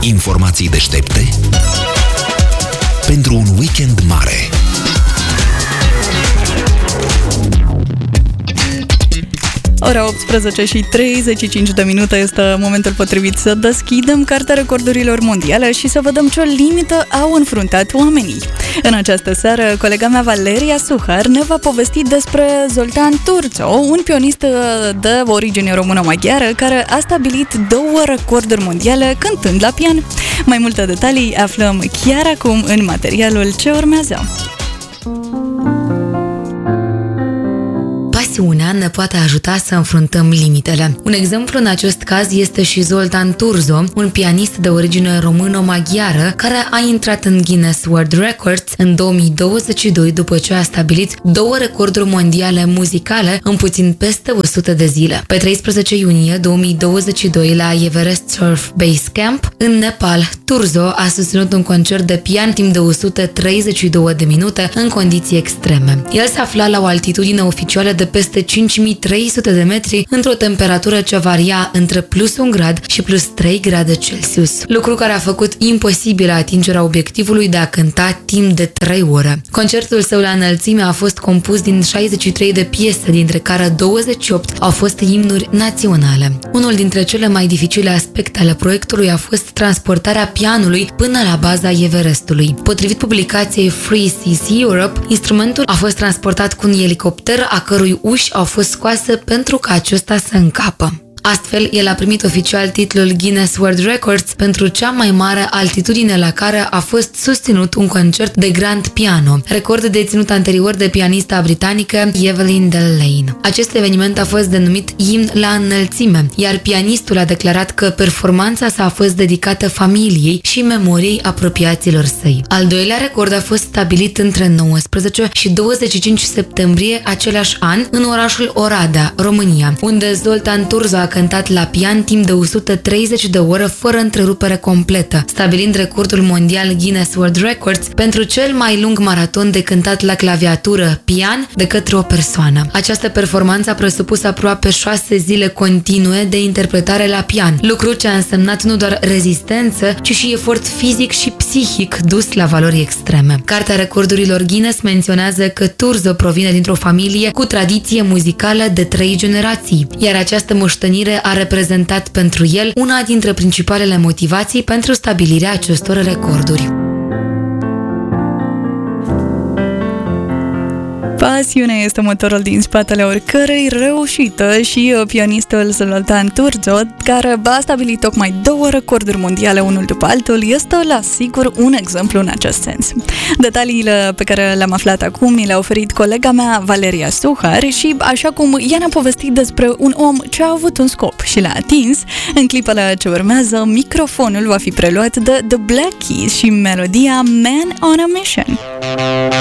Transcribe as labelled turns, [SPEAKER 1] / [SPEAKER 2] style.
[SPEAKER 1] Informații deștepte pentru un weekend mare.
[SPEAKER 2] Ora 18 și 35 de minute este momentul potrivit să deschidem Cartea Recordurilor Mondiale și să vedem ce limită au înfruntat oamenii. În această seară, colega mea Valeria Suhar ne va povesti despre Zoltán Turzo, un pianist de origine română-maghiară care a stabilit 2 recorduri mondiale cântând la pian. Mai multe detalii aflăm chiar acum în materialul ce urmează.
[SPEAKER 3] Pasiunea ne poate ajuta să înfruntăm limitele. Un exemplu în acest caz este și Zoltán Turzo, un pianist de origine română-maghiară care a intrat în Guinness World Records în 2022 după ce a stabilit 2 recorduri mondiale muzicale în puțin peste 100 de zile. Pe 13 iunie 2022 la Everest Surf Base Camp, în Nepal, Turzo a susținut un concert de pian timp de 132 de minute în condiții extreme. El se afla la o altitudine oficială de peste 5300 de metri, într-o temperatură ce varia între plus 1 grad și plus 3 grade Celsius, lucru care a făcut imposibilă atingerea obiectivului de a cânta timp de 3 ore. Concertul său la înălțime a fost compus din 63 de piese, dintre care 28 au fost imnuri naționale. Unul dintre cele mai dificile aspecte ale proiectului a fost transportarea pianului până la baza Everestului. Potrivit publicației Free CC Europe, instrumentul a fost transportat cu un elicopter a cărui uși au fost scoase pentru ca acesta să încapă. Astfel, el a primit oficial titlul Guinness World Records pentru cea mai mare altitudine la care a fost susținut un concert de grand piano, record deținut anterior de pianista britanică Evelyn Dellane. Acest eveniment a fost denumit Imn la înălțime, iar pianistul a declarat că performanța sa a fost dedicată familiei și memoriei apropiaților săi. Al doilea record a fost stabilit între 19 și 25 septembrie același an în orașul Oradea, România, unde Zoltán Turzo a cântat la pian timp de 130 de ore fără întrerupere completă, stabilind recordul mondial Guinness World Records pentru cel mai lung maraton de cântat la claviatură, pian, de către o persoană. Această performanță a presupus aproape 6 zile continue de interpretare la pian, lucru ce a însemnat nu doar rezistență, ci și efort fizic și psihic dus la valori extreme. Cartea Recordurilor Guinness menționează că Turzo provine dintr-o familie cu tradiție muzicală de 3 generații, iar această moștenire a reprezentat pentru el una dintre principalele motivații pentru stabilirea acestor recorduri.
[SPEAKER 2] Pasiunea este motorul din spatele oricărei reușită și pianistul Zoltán Turzo, care a stabilit tocmai 2 recorduri mondiale unul după altul, este la sigur un exemplu în acest sens. Detaliile pe care le-am aflat acum mi le-a oferit colega mea Valeria Suhar și, așa cum ea ne-a povestit despre un om ce a avut un scop și l-a atins, în clipele ce urmează, microfonul va fi preluat de The Black Keys și melodia Man on a Mission.